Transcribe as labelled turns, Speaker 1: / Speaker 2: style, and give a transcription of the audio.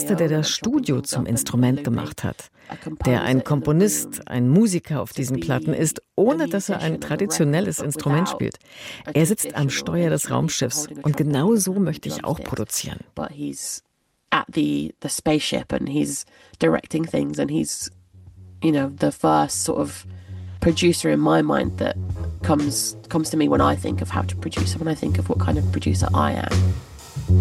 Speaker 1: Erste, der das Studio zum Instrument gemacht hat, der ein Komponist, ein Musiker auf diesen Platten ist, ohne dass er ein traditionelles Instrument spielt. Er sitzt am Steuer des Raumschiffs und genau so möchte ich auch produzieren.
Speaker 2: At the spaceship and he's directing things and he's, the first sort of producer in my mind that comes to me when I think of how to produce and when I think of what kind of producer I am.